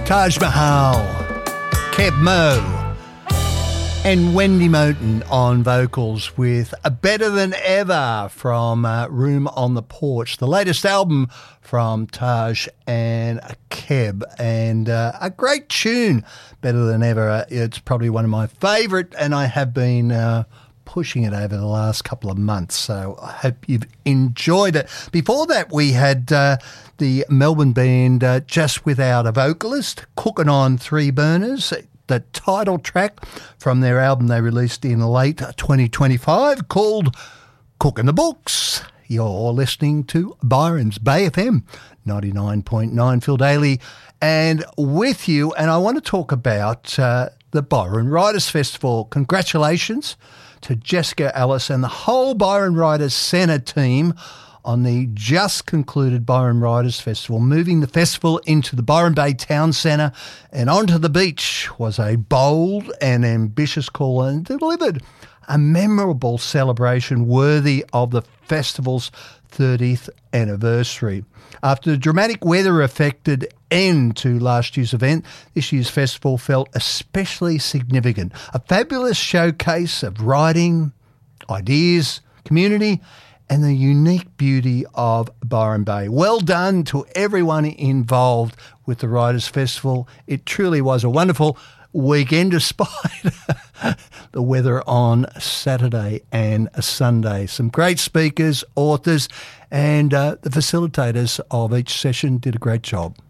Taj Mahal, Keb Mo, and Wendy Moten on vocals with Better Than Ever from Room on the Porch, the latest album from Taj and Keb, and a great tune, Better Than Ever. It's probably one of my favourite, and I have been pushing it over the last couple of months, so I hope you've enjoyed it. Before that, we had the Melbourne band Just Without a Vocalist, Cooking on Three Burners, the title track from their album they released in late 2025 called Cooking the Books. You're listening to Byron's Bay FM 99.9, Phil Daly, and with you, and I want to talk about the Byron Writers Festival. Congratulations to Jessica Ellis and the whole Byron Writers Centre team on the just concluded Byron Writers Festival. Moving the festival into the Byron Bay Town Centre and onto the beach was a bold and ambitious call, and delivered a memorable celebration worthy of the festival's 30th anniversary. After the dramatic weather-affected end to last year's event, this year's festival felt especially significant. A fabulous showcase of writing, ideas, community, and the unique beauty of Byron Bay. Well done to everyone involved with the Writers' Festival. It truly was a wonderful weekend despite the weather on Saturday and Sunday. Some great speakers, authors, and the facilitators of each session did a great job.